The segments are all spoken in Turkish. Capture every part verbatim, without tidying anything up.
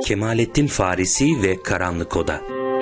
Kemalettin Farisi ve Karanlık Oda.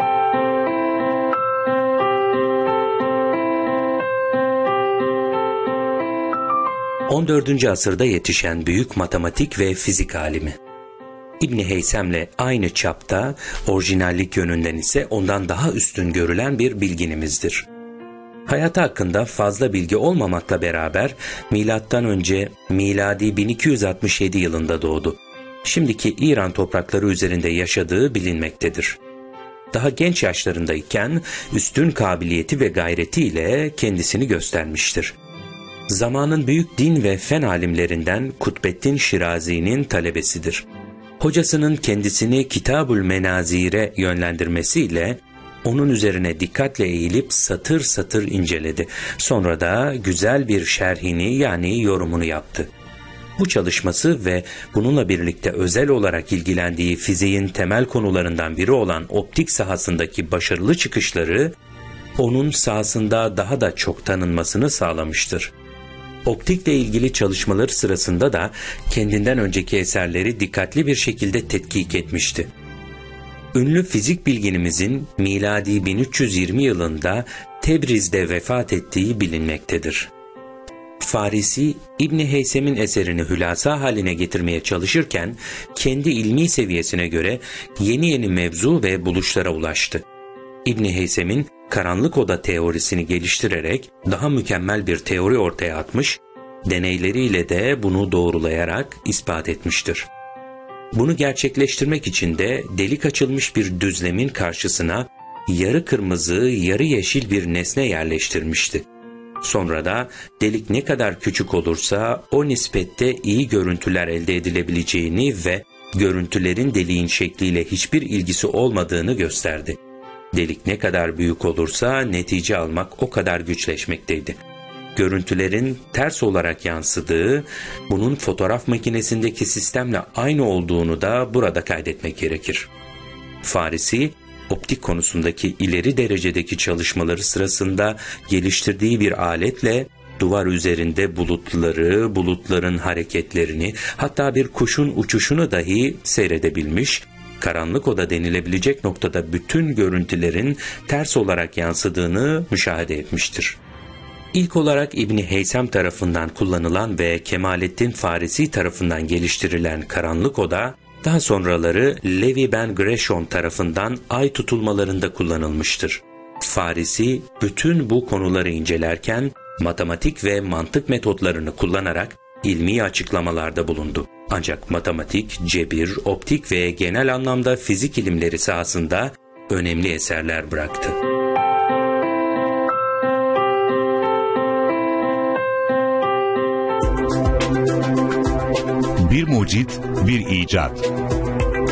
on dördüncü asırda yetişen büyük matematik ve fizik alimi. İbn Heysem'le aynı çapta, orijinallik yönünden ise ondan daha üstün görülen bir bilginimizdir. Hayatı hakkında fazla bilgi olmamakla beraber milattan önce miladi bin iki yüz altmış yedi yılında doğdu. Şimdiki İran toprakları üzerinde yaşadığı bilinmektedir. Daha genç yaşlarındayken üstün kabiliyeti ve gayretiyle kendisini göstermiştir. Zamanın büyük din ve fen alimlerinden Kutbeddin Şirazi'nin talebesidir. Hocasının kendisini Kitab-ül Menazir'e yönlendirmesiyle onun üzerine dikkatle eğilip satır satır inceledi. Sonra da güzel bir şerhini yani yorumunu yaptı. Bu çalışması ve bununla birlikte özel olarak ilgilendiği fiziğin temel konularından biri olan optik sahasındaki başarılı çıkışları onun sahasında daha da çok tanınmasını sağlamıştır. Optikle ilgili çalışmaları sırasında da kendinden önceki eserleri dikkatli bir şekilde tetkik etmişti. Ünlü fizik bilginimizin miladi bin üç yüz yirmi yılında Tebriz'de vefat ettiği bilinmektedir. Farisi, İbn Heysem'in eserini hülasa haline getirmeye çalışırken kendi ilmi seviyesine göre yeni yeni mevzu ve buluşlara ulaştı. İbn Heysem'in karanlık oda teorisini geliştirerek daha mükemmel bir teori ortaya atmış, deneyleriyle de bunu doğrulayarak ispat etmiştir. Bunu gerçekleştirmek için de delik açılmış bir düzlemin karşısına yarı kırmızı, yarı yeşil bir nesne yerleştirmişti. Sonra da delik ne kadar küçük olursa o nispette iyi görüntüler elde edilebileceğini ve görüntülerin deliğin şekliyle hiçbir ilgisi olmadığını gösterdi. Delik ne kadar büyük olursa netice almak o kadar güçleşmekteydi. Görüntülerin ters olarak yansıdığı, bunun fotoğraf makinesindeki sistemle aynı olduğunu da burada kaydetmek gerekir. Farisi, optik konusundaki ileri derecedeki çalışmaları sırasında geliştirdiği bir aletle duvar üzerinde bulutları, bulutların hareketlerini, hatta bir kuşun uçuşunu dahi seyredebilmiş, karanlık oda denilebilecek noktada bütün görüntülerin ters olarak yansıdığını müşahede etmiştir. İlk olarak İbn Heysem tarafından kullanılan ve Kemalettin Farisi tarafından geliştirilen karanlık oda, daha sonraları Levi ben Gershon tarafından ay tutulmalarında kullanılmıştır. Farisi bütün bu konuları incelerken matematik ve mantık metotlarını kullanarak ilmi açıklamalarda bulundu. Ancak matematik, cebir, optik ve genel anlamda fizik ilimleri sahasında önemli eserler bıraktı. Bir mucit, bir icat.